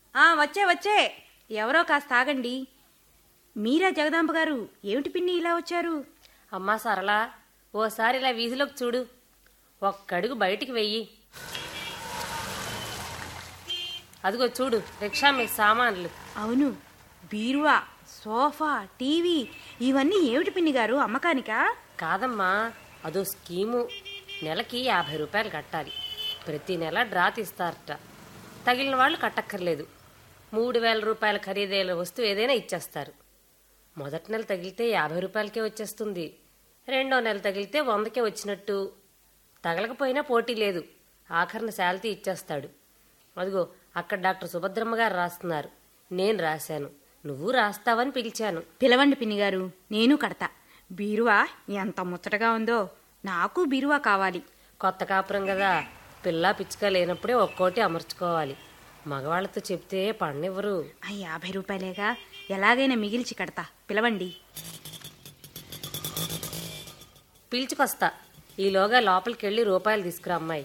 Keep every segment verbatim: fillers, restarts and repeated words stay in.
ఆ వచ్చే వచ్చే ఎవరో కాస్త ఆగండి. మీరా జగదాంబ గారు? ఏమిటి పిన్ని ఇలా వచ్చారు? అమ్మా సరళ, ఓసారి ఇలా వీధిలోకి చూడు. ఒక్కడుగు బయటికి వెయ్యి. అదిగో చూడు, రిక్షా మీద సామాన్లు. అవును, బీరువా, సోఫా, టీవీ ఇవన్నీ ఏమిటి పిన్ని గారు, అమ్మకానికా? కాదమ్మా, అదో స్కీము. నెలకి యాభై రూపాయలు కట్టాలి. ప్రతి నెల డ్రా తీస్తారట. తగిలిన వాళ్ళు కట్టక్కర్లేదు. మూడు వేల రూపాయల ఖరీదైన వస్తువు ఏదైనా ఇచ్చేస్తారు. మొదటి నెల తగిలితే యాభై రూపాయలకే వచ్చేస్తుంది. రెండో నెల తగిలితే వందకే వచ్చినట్టు. తగలకపోయినా పోటీ లేదు. ఆఖరిన శాలరీ ఇచ్చేస్తాడు. అదిగో అక్కడ డాక్టర్ సుభద్రమ్మ గారు రాస్తున్నారు. నేను రాశాను. నువ్వు రాస్తావని పిలిచాను. పిలవండి పిన్ని గారు, నేను కడతా. బీరువా ఎంత ముచ్చటగా ఉందో. నాకు బీరువా కావాలి. కొత్త కాపురం కదా, పిల్ల పిచ్చుక లేనప్పుడే ఒక్కోటి అమర్చుకోవాలి. మగవాళ్లతో చెప్తే పడనివ్వరు. ఆ యాభై రూపాయలేగా, ఎలాగైనా మిగిల్చి కడతా. పిలవండి. పిలుచుకొస్తా. ఈలోగా లోపలికి వెళ్ళి రూపాయలు తీసుకురా అమ్మాయి.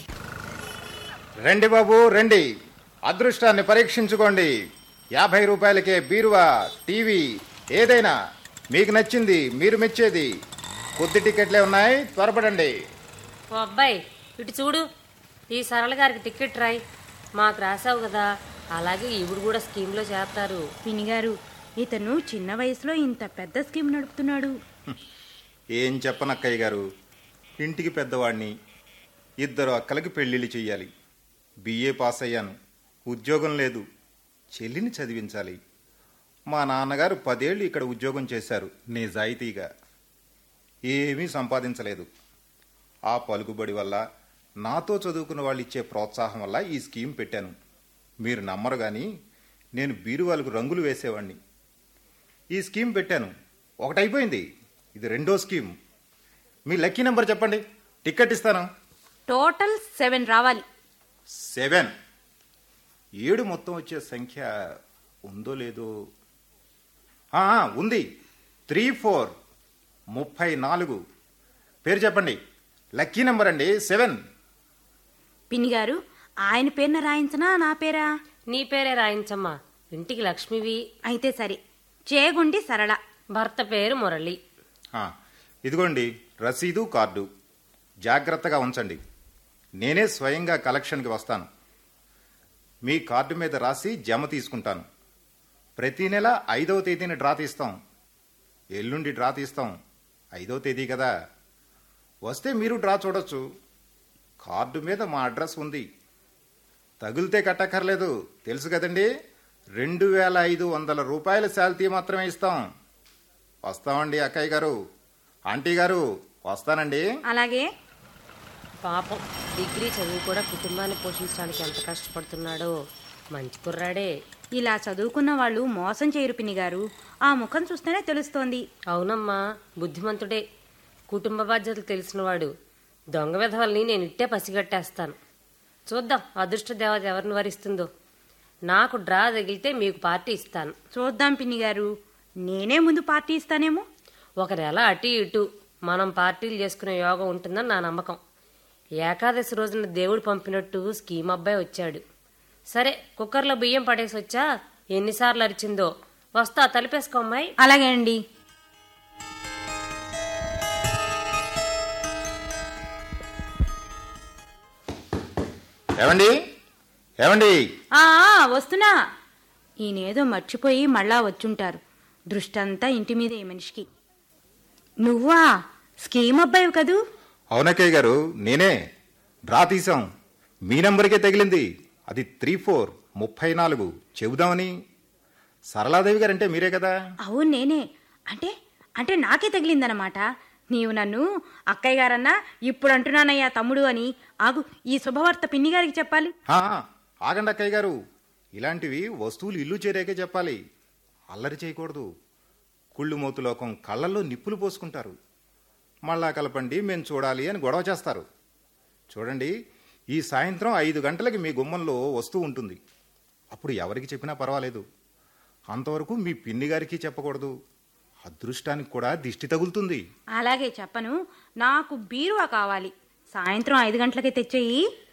రండి బాబు రండి, అదృష్టాన్ని పరీక్షించుకోండి. యాభై రూపాయలకే బీరువా, టీవీ ఏదైనా మీకు నచ్చింది, మీరు మెచ్చేది. కొద్ది టికెట్లే ఉన్నాయి, త్వరపడండి. ఓ అబ్బాయి, ఇటు చూడు. ఈ సరళ గారికి టికెట్ రాయి. మాకు రాసావు కదా, అలాగే ఈవిడు కూడా స్కీమ్లో చేస్తారు. పిన్ని గారు, ఇతను చిన్న వయసులో ఇంత పెద్ద స్కీమ్ నడుపుతున్నాడు. ఏం చెప్పనక్కయ్య గారు, ఇంటికి పెద్దవాడిని. ఇద్దరు అక్కలకి పెళ్ళిళ్ళు చెయ్యాలి. బిఏ పాస్ అయ్యాను, ఉద్యోగం లేదు. చెల్లిని చదివించాలి. మా నాన్నగారు పదేళ్ళు ఇక్కడ ఉద్యోగం చేశారు నిజాయితీగా. ఏమీ సంపాదించలేదు. ఆ పలుకుబడి వల్ల, నాతో చదువుకున్న వాళ్ళు ఇచ్చే ప్రోత్సాహం వల్ల ఈ స్కీమ్ పెట్టాను. మీరు నమ్మరు కానీ నేను బీరువాలకు రంగులు వేసేవాడిని. ఈ స్కీమ్ పెట్టాను, ఒకటైపోయింది. ఇది రెండో స్కీమ్. మీ లక్కీ నెంబర్ చెప్పండి, టికెట్ ఇస్తాను. టోటల్ సెవెన్ రావాలి. సెవెన్? ఏడు మొత్తం వచ్చే సంఖ్య ఉందో లేదో. ఉంది, త్రీ ఫోర్ ముప్పై నాలుగు. పేరు చెప్పండి. లక్కీ నెంబర్ అండి, సెవెన్. పిన్ని గారు, ఆయన పేరున రాయించనా నా పేరా? నీ పేరే రాయించమ్మా. ఇంటికి లక్ష్మివి. అయితే సరే, చేగుండి సరళ. భర్త పేరు మురళి. ఇదిగోండి రసీదు, కార్డు. జాగ్రత్తగా ఉంచండి. నేనే స్వయంగా కలెక్షన్కి వస్తాను. మీ కార్డు మీద రాసి జమ తీసుకుంటాను. ప్రతి నెల ఐదవ తేదీని డ్రా తీస్తాం. ఎల్లుండి డ్రా తీస్తాం. ఐదవ తేదీ కదా, వస్తే మీరు డ్రా చూడొచ్చు. కార్డు మీద మా అడ్రస్ ఉంది. తగిలితే కట్టక్కర్లేదు, తెలుసు కదండి. రెండు వేల ఐదు వందల రూపాయల శాలరీ మాత్రమే ఇస్తాం. వస్తామండి అక్కయ్య గారు, ఆంటీ గారు, వస్తానండి. అలాగే. పాపం, డిగ్రీ చదువు కూడా కుటుంబాన్ని పోషించడానికి ఎంత కష్టపడుతున్నాడో. మంచి కుర్రాడే. ఇలా చదువుకున్న వాళ్ళు మోసం చేయరు పిన్ని గారు. ఆ ముఖం చూస్తేనే తెలుస్తోంది. అవునమ్మా, బుద్ధిమంతుడే. కుటుంబ బాధ్యతలు తెలిసినవాడు. దొంగ విధవల్ని నేను ఇట్టే పసిగట్టేస్తాను. చూద్దాం అదృష్ట దేవత ఎవరిని వరిస్తుందో. నాకు డ్రా తగిలితే మీకు పార్టీ ఇస్తాను. చూద్దాం పిన్ని గారు, నేనే ముందు పార్టీ ఇస్తానేమో. ఒక నెల అటు ఇటు మనం పార్టీలు చేసుకునే యోగం ఉంటుందని నా నమ్మకం. ఏకాదశి రోజున దేవుడు పంపినట్టు స్కీమ్ అబ్బాయి వచ్చాడు. సరే, కుక్కర్లో బియ్యం పడేసి వచ్చా. ఎన్నిసార్లు అరిచిందో. వస్తా, తలిపేసుకో అమ్మాయి. అలాగే అండి. ఏమండి ఏమండి ఆ వస్తున్నా. ఈయనేదో మర్చిపోయి మళ్ళా వచ్చుంటారు. దృష్టంతా ఇంటి మీద ఈ మనిషికి. నువ్వా స్కీమ్ అబ్బాయి కదూ? అవునక్కయ్య గారు, నేనే. డ్రా తీసాం, మీ నెంబర్కే తగిలింది. అది త్రీ ఫోర్ ముప్పై నాలుగు. చెబుదామని. సరళాదేవి గారంటే మీరే కదా? అవును నేనే. అంటే అంటే నాకే తగిలిందనమాట. నీవు నన్ను అక్కయ్య గారన్నా ఇప్పుడు అంటున్నానయ్యా తమ్ముడు అని. ఆగు, ఈ శుభవార్త పిన్ని గారికి చెప్పాలి. ఆగండి అక్కయ్య గారు, ఇలాంటివి వస్తువులు ఇల్లు చేరాకే చెప్పాలి. అల్లరి చేయకూడదు. కుళ్ళు మోతు లోకం కళ్ళల్లో నిప్పులు పోసుకుంటారు. మళ్ళా కలపండి, మేము చూడాలి అని గొడవ చేస్తారు. చూడండి, ఈ సాయంత్రం ఐదు గంటలకి మీ గుమ్మంలో వస్తువు ఉంటుంది. అప్పుడు ఎవరికి చెప్పినా పర్వాలేదు. అంతవరకు మీ పిన్ని గారికి చెప్పకూడదు. అదృష్టానికి కూడా దిష్టి తగులుతుంది. అలాగే చెప్పను. నాకు బీరువా కావాలి. సాయంత్రం ఐదు గంటలకి తెచ్చేయి.